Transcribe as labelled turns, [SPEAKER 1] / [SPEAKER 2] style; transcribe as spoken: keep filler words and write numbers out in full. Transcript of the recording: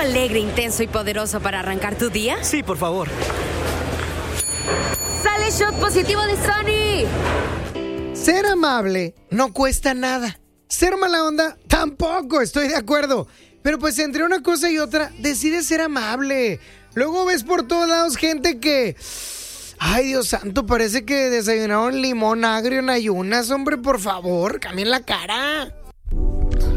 [SPEAKER 1] alegre, intenso y poderoso para arrancar tu día?
[SPEAKER 2] Sí, por favor.
[SPEAKER 1] ¡Sale shot positivo de Sony!
[SPEAKER 3] Ser amable no cuesta nada. Ser mala onda tampoco, estoy de acuerdo. Pero pues entre una cosa y otra, decide ser amable. Luego ves por todos lados gente que... Ay, Dios santo, parece que desayunaron limón agrio en ayunas. Hombre, por favor, cambien la cara.